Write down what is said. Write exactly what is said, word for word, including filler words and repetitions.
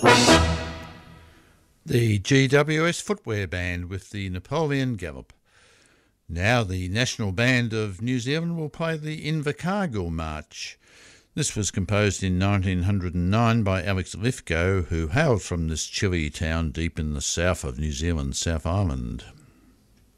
The G W S Footwear Band with the Napoleon Gallop. Now the National Band of New Zealand will play the Invercargill March. This was composed in nineteen oh nine by Alex Lithgow, who hailed from this chilly town deep in the south of New Zealand, South Island.